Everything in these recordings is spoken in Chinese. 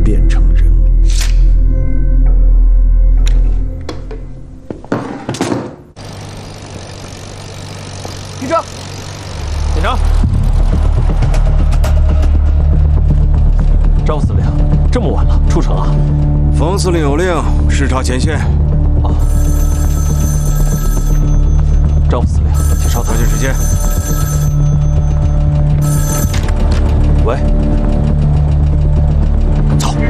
变成人。 局长， 检查。张司令，这么晚了，出城啊？ 冯司令有令，视察前线。 啊。张副司令，请稍等。 抓紧时间。 喂。走啊！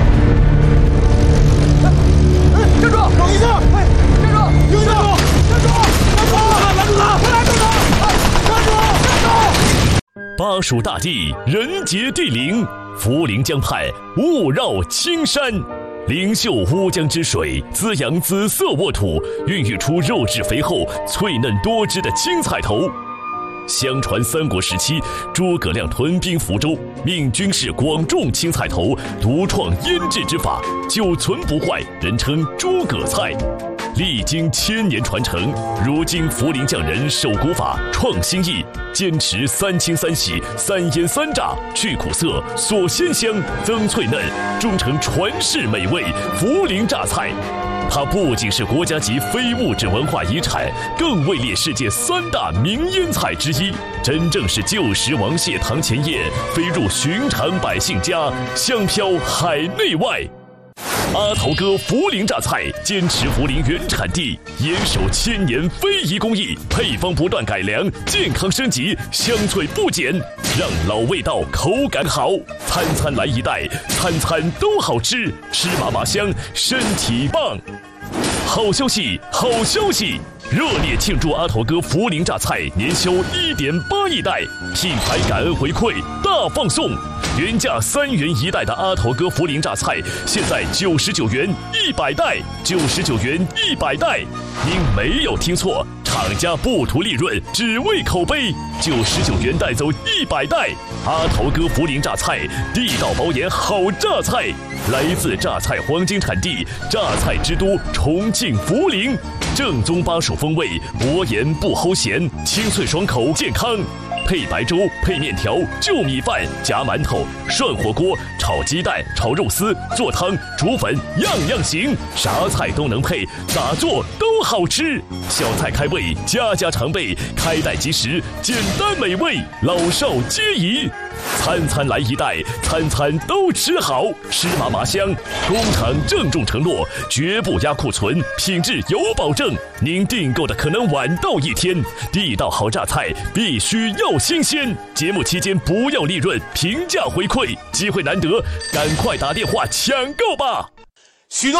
站住！等一下！哎，站住！停下！站住！拦住他！快拦住他！站住！站住！ 巴蜀大地，人杰地灵，涪陵江畔，雾绕青山。灵秀乌江之水滋养紫色沃土，孕育出肉质肥厚、脆嫩多汁的青菜头。相传三国时期，诸葛亮屯兵福州，命军士广种青菜头，独创腌制之法，久存不坏，人称诸葛菜。历经千年传承，如今涪陵匠人守古法、创新意，坚持3清3洗、3腌3炸，去苦涩、锁鲜香、增脆嫩，终成传世美味涪陵榨菜。它不仅是国家级非物质文化遗产，更位列世界3大名腌菜之一，真正是旧时王谢堂前燕，飞入寻常百姓家，香飘海内外。阿头哥涪陵榨菜坚持涪陵原产地，严守1000年非遗工艺，配方不断改良，健康升级，香脆不减，让老味道口感好，餐餐来一袋，餐餐都好吃，吃嘛嘛香，身体棒。好消息，好消息！热烈庆祝阿头哥涪陵榨菜年销1.8亿袋，品牌感恩回馈大放送。原价3元1袋的阿头哥涪陵榨菜，现在99元100袋，99元100袋。您没有听错，厂家不图利润，只为口碑，99元带走100袋。阿头哥涪陵榨菜，地道保研好榨菜，来自榨菜黄金产地，榨菜之都重庆涪陵，正宗巴蜀风味，薄盐不齁咸，清脆爽口，健康。配白粥，配面条，就米饭，夹馒头，涮火锅，炒鸡蛋，炒肉丝，做汤，煮粉，样样行，啥菜都能配，咋做都好吃。小菜开胃，家家常备，开袋即食，简单美味，老少皆宜。餐餐来一袋，餐餐都吃好，吃嘛嘛香。工厂郑重承诺，绝不压库存，品质有保证。您订购的可能晚到1天，地道好榨菜必须要新鲜。节目期间不要利润，平价回馈，机会难得，赶快打电话抢购吧！ 许多